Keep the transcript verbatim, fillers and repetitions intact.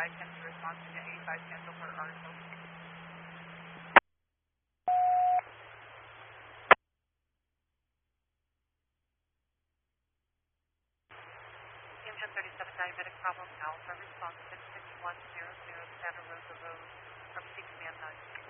eighty-five ten to response to eighty-five cancel for article. E M ten thirty-seven diabetic problem alpha response six six one zero zero Santa Rosa Road from C command nine.